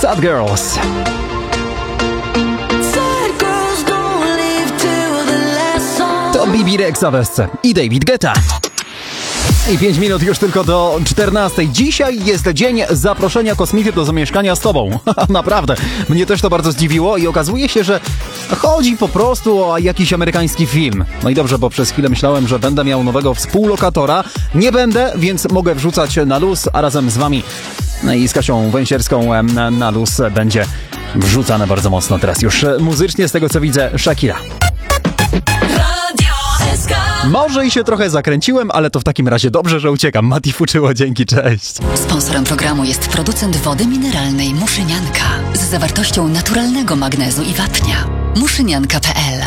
Sad Girls. To Bibi Rexha w Esce i David Guetta. I 5 minut już tylko do 14. Dzisiaj jest dzień zaproszenia kosmity do zamieszkania z tobą. Naprawdę, mnie też to bardzo zdziwiło i okazuje się, że chodzi po prostu o jakiś amerykański film. No i dobrze, bo przez chwilę myślałem, że będę miał nowego współlokatora. Nie będę, więc mogę wrzucać na luz, a razem z wami i z Kasią Węsierską na luz będzie wrzucane bardzo mocno. Teraz już muzycznie, z tego co widzę, Shakira. Może i się trochę zakręciłem, ale to w takim razie dobrze, że uciekam. Mati Fuczyło, dzięki, cześć. Sponsorem programu jest producent wody mineralnej Muszynianka z zawartością naturalnego magnezu i wapnia. Muszynianka.pl